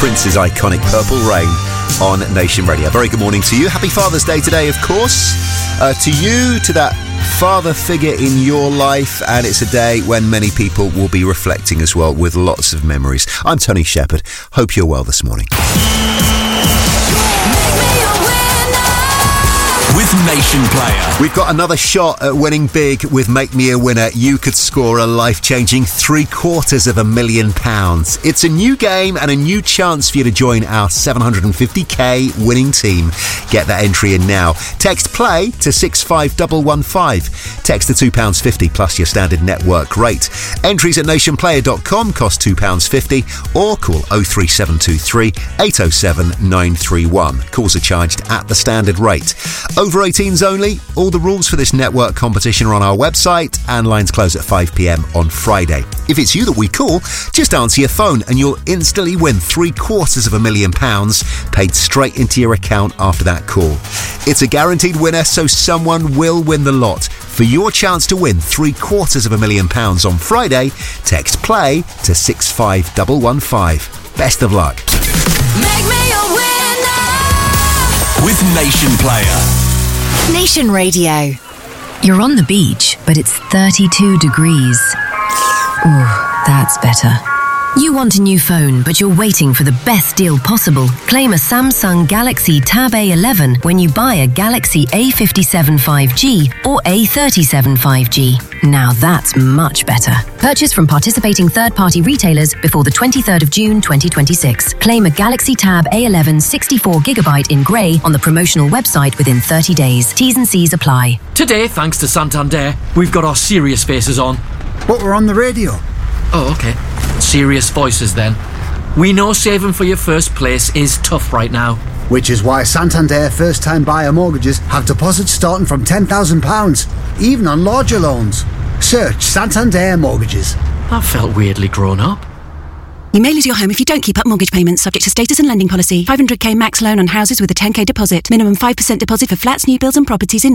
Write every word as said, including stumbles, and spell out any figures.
Prince's iconic Purple Rain on Nation Radio. Very good morning to you. Happy Father's Day today, of course. Uh, to you, to that father figure in your life, and it's a day when many people will be reflecting as well with lots of memories. I'm Tony Shepherd. Hope you're well this morning. With Nation Player. We've got another shot at winning big with Make Me a Winner. You could score a life-changing three quarters of a million pounds. It's a new game and a new chance for you to join our seven hundred fifty k winning team. Get that entry in now. Text PLAY to six five one one five. Text the two pounds fifty plus your standard network rate. Entries at nation player dot com cost two pounds fifty or call oh three seven two three eight oh seven nine three one. Calls are charged at the standard rate. Over eighteens only. All the rules for this network competition are on our website, and lines close at five p.m. on Friday. If it's you that we call, just answer your phone and you'll instantly win three quarters of a million pounds paid straight into your account after that call. It's a guaranteed winner, so someone will win the lot. For your chance to win three quarters of a million pounds on Friday, text PLAY to six five one one five. Best of luck. Make me a winner with Nation Player. Nation Radio. You're on the beach, but it's thirty-two degrees. Ooh, that's better. You want a new phone, but you're waiting for the best deal possible. Claim a Samsung Galaxy Tab A eleven when you buy a Galaxy A fifty-seven five G or A thirty-seven five G. Now that's much better. Purchase from participating third-party retailers before the twenty-third of June twenty twenty-six. Claim a Galaxy Tab A eleven sixty-four gigabyte in grey on the promotional website within thirty days. T's and C's apply. Today, thanks to Santander, we've got our serious faces on. But we're on the radio. Oh, okay. Serious voices then. We know saving for your first place is tough right now. Which is why Santander first-time buyer mortgages have deposits starting from ten thousand pounds, even on larger loans. Search Santander Mortgages. That felt weirdly grown up. You may lose your home if you don't keep up mortgage payments, subject to status and lending policy. five hundred k max loan on houses with a ten k deposit. Minimum five percent deposit for flats, new builds and properties in